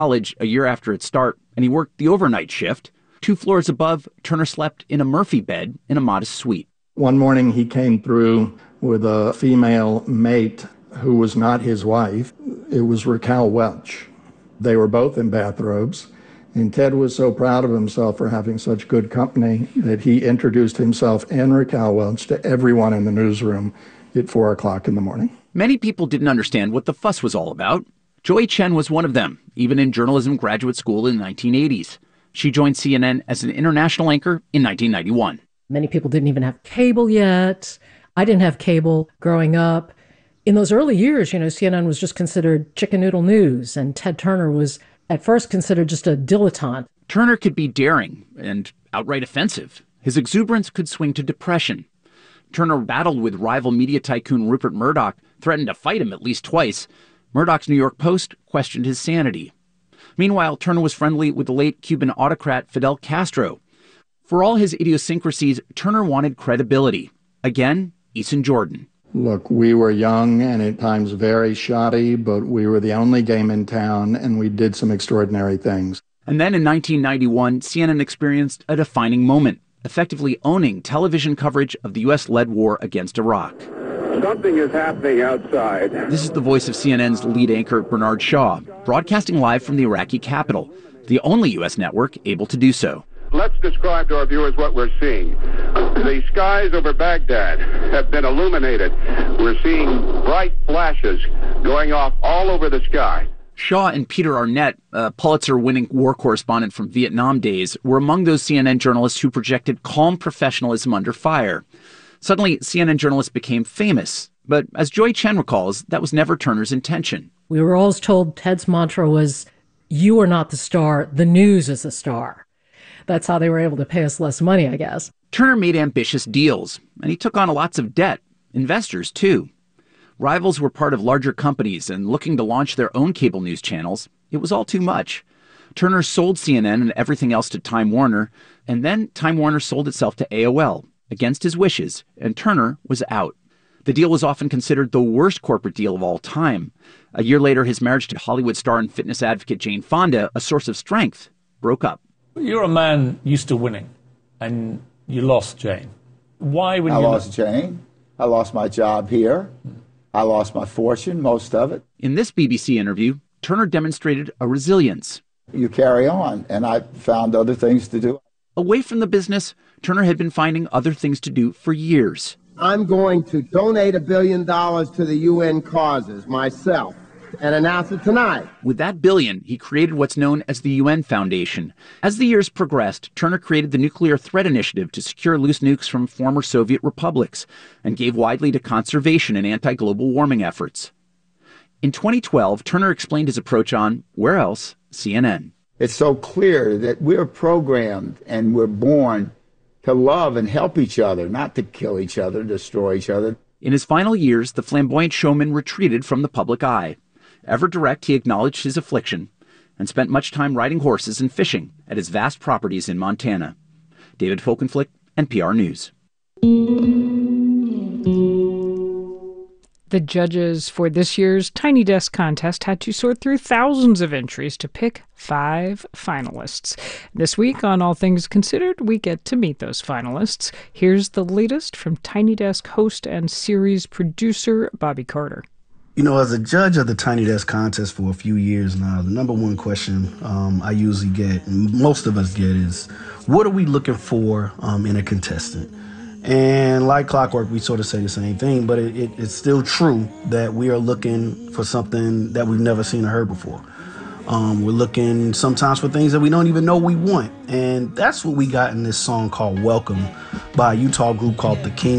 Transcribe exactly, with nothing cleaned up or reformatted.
college a year after its start, and he worked the overnight shift. Two floors above, Turner slept in a Murphy bed in a modest suite. One morning he came through with a female mate who was not his wife. It was Raquel Welch. They were both in bathrobes, and Ted was so proud of himself for having such good company that he introduced himself and Raquel Welch to everyone in the newsroom at four o'clock in the morning. Many people didn't understand what the fuss was all about. Joy Chen was one of them, even in journalism graduate school in the nineteen eighties. She joined C N N as an international anchor in nineteen ninety-one. Many people didn't even have cable yet. I didn't have cable growing up. In those early years, you know, C N N was just considered chicken noodle news, and Ted Turner was at first considered just a dilettante. Turner could be daring and outright offensive. His exuberance could swing to depression. Turner battled with rival media tycoon Rupert Murdoch, threatened to fight him at least twice. Murdoch's New York Post questioned his sanity. Meanwhile, Turner was friendly with the late Cuban autocrat Fidel Castro. For all his idiosyncrasies, Turner wanted credibility. Again, Eason Jordan. Look, we were young and at times very shoddy, but we were the only game in town, and we did some extraordinary things. And then in nineteen ninety-one, C N N experienced a defining moment, effectively owning television coverage of the U S-led war against Iraq. Something is happening outside. This is the voice of C N N's lead anchor, Bernard Shaw, broadcasting live from the Iraqi capital, the only U S network able to do so. Let's describe to our viewers what we're seeing. The skies over Baghdad have been illuminated. We're seeing bright flashes going off all over the sky. Shaw and Peter Arnett, a Pulitzer-winning war correspondent from Vietnam days, were among those C N N journalists who projected calm professionalism under fire. Suddenly, C N N journalists became famous. But as Joy Chen recalls, that was never Turner's intention. We were always told Ted's mantra was, "You are not the star, the news is the star." That's how they were able to pay us less money, I guess. Turner made ambitious deals, and he took on lots of debt. Investors, too. Rivals were part of larger companies and looking to launch their own cable news channels. It was all too much. Turner sold C N N and everything else to Time Warner, and then Time Warner sold itself to A O L, against his wishes, and Turner was out. The deal was often considered the worst corporate deal of all time. A year later, his marriage to Hollywood star and fitness advocate Jane Fonda, a source of strength, broke up. You're a man used to winning, and you lost Jane. Why would you... I lost Jane. I lost my job here. I lost my fortune, most of it. In this B B C interview, Turner demonstrated a resilience. You carry on, and I found other things to do. Away from the business, Turner had been finding other things to do for years. I'm going to donate a billion dollars to the U N causes myself and announce it tonight. With that billion, he created what's known as the U N Foundation. As the years progressed, Turner created the Nuclear Threat Initiative to secure loose nukes from former Soviet republics and gave widely to conservation and anti-global warming efforts. In twenty twelve, Turner explained his approach on, where else, C N N. It's so clear that we're programmed and we're born to love and help each other, not to kill each other, destroy each other. In his final years, the flamboyant showman retreated from the public eye. Ever direct, he acknowledged his affliction and spent much time riding horses and fishing at his vast properties in Montana. David Folkenflik, N P R News. The judges for this year's Tiny Desk contest had to sort through thousands of entries to pick five finalists. This week on All Things Considered, we get to meet those finalists. Here's the latest from Tiny Desk host and series producer Bobby Carter. You know, as a judge of the Tiny Desk contest for a few years now, the number one question um, I usually get, and most of us get, is what are we looking for um, in a contestant? And like clockwork, we sort of say the same thing, but it, it, it's still true that we are looking for something that we've never seen or heard before. Um, we're looking sometimes for things that we don't even know we want. And that's what we got in this song called Welcome by a Utah group called The King.